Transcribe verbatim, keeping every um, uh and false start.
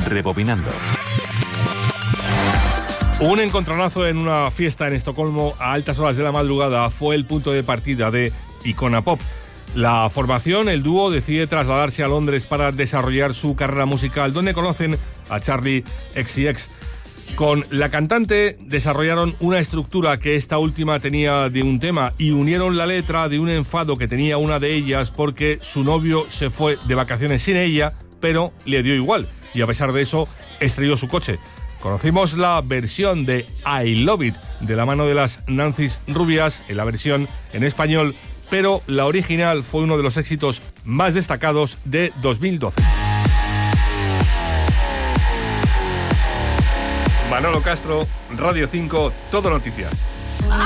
Rebobinando. Un encontronazo en una fiesta en Estocolmo a altas horas de la madrugada fue el punto de partida de Icona Pop. La formación, el dúo, decide trasladarse a Londres para desarrollar su carrera musical, donde conocen a Charli X C X. Con la cantante desarrollaron una estructura que esta última tenía de un tema y unieron la letra de un enfado que tenía una de ellas porque su novio se fue de vacaciones sin ella, pero le dio igual y a pesar de eso estrelló su coche. Conocimos la versión de I Love It de la mano de las Nancy's Rubias, en la versión en español, pero la original fue uno de los éxitos más destacados de dos mil doce. Manolo Castro, Radio cinco, Todo Noticias.